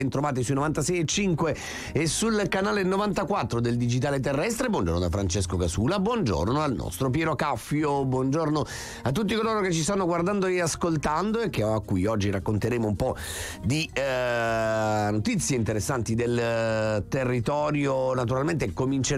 Trovate sui 96.5 e sul canale 94 del digitale terrestre. Buongiorno da Francesco Casula, buongiorno al nostro Piero Caffio, buongiorno a tutti coloro che ci stanno guardando e ascoltando e che a cui oggi racconteremo un po' di notizie interessanti del territorio. Naturalmente cominceremo